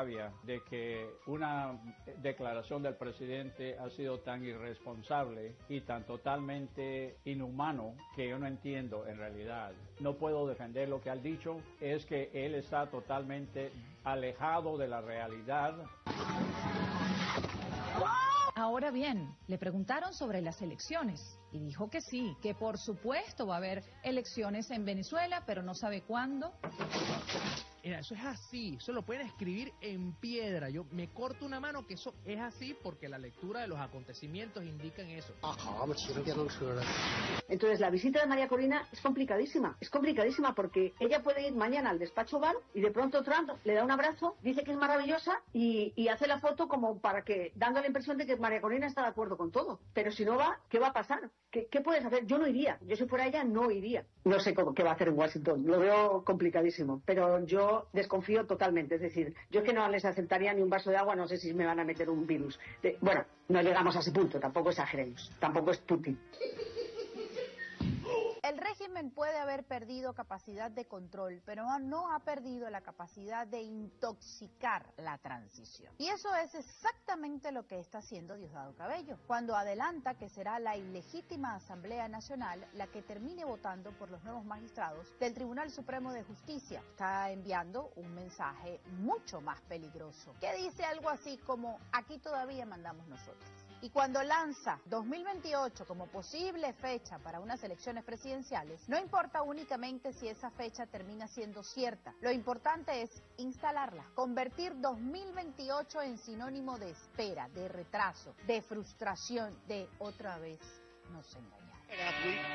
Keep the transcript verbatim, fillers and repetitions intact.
rabia de que una declaración del presidente ha sido tan irresponsable y tan totalmente inhumano que yo no entiendo en realidad. No puedo defender lo que ha dicho, es que él está totalmente alejado de la realidad. Ahora bien, le preguntaron sobre las elecciones y dijo que sí, que por supuesto va a haber elecciones en Venezuela, pero no sabe cuándo. Mira, eso es así, eso lo pueden escribir en piedra. Yo me corto una mano que eso es así porque la lectura de los acontecimientos indican eso. Entonces la visita de María Corina es complicadísima, es complicadísima porque ella puede ir mañana al despacho Oval y de pronto Trump le da un abrazo, dice que es maravillosa y, y hace la foto como para que, dando la impresión de que María Corina está de acuerdo con todo. Pero si no va, ¿qué va a pasar? ¿Qué, qué puedes hacer? Yo no iría, yo si fuera ella no iría. No sé cómo, qué va a hacer en Washington, lo veo complicadísimo, pero yo desconfío totalmente, es decir, yo es que no les aceptaría ni un vaso de agua, no sé si me van a meter un virus. De, bueno, no llegamos a ese punto, tampoco exageremos, tampoco es Putin. El régimen puede haber perdido capacidad de control, pero no ha perdido la capacidad de intoxicar la transición. Y eso es exactamente lo que está haciendo Diosdado Cabello, cuando adelanta que será la ilegítima Asamblea Nacional la que termine votando por los nuevos magistrados del Tribunal Supremo de Justicia. Está enviando un mensaje mucho más peligroso, que dice algo así como: aquí todavía mandamos nosotros. Y cuando lanza dos mil veintiocho como posible fecha para unas elecciones presidenciales, no importa únicamente si esa fecha termina siendo cierta. Lo importante es instalarla, convertir dos mil veintiocho en sinónimo de espera, de retraso, de frustración, de otra vez nos engañaron.